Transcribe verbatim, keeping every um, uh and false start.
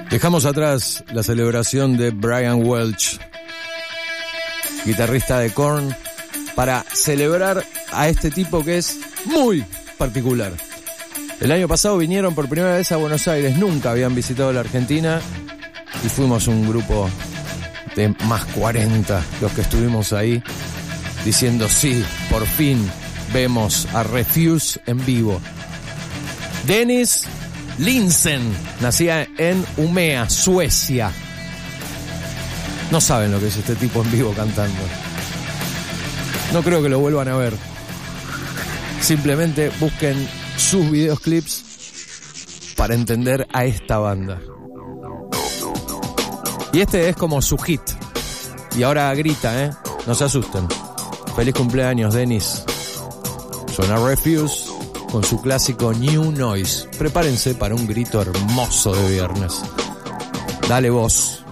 Dejamos atrás la celebración de Brian Welch, guitarrista de Korn, para celebrar a este tipo que es muy particular. El año pasado vinieron por primera vez a Buenos Aires, nunca habían visitado la Argentina y fuimos un grupo de más cuarenta los que estuvimos ahí diciendo sí, por fin vemos a Refuse en vivo. Dennis Lindsen nacía en Umeå, Suecia. No saben lo que es este tipo en vivo cantando. No creo que lo vuelvan a ver. Simplemente busquen sus videoclips para entender a esta banda. Y este es como su hit. Y ahora grita, ¿eh? No se asusten. Feliz cumpleaños, Dennis. Suena Refuse con su clásico New Noise. Prepárense para un grito hermoso de viernes. Dale vos.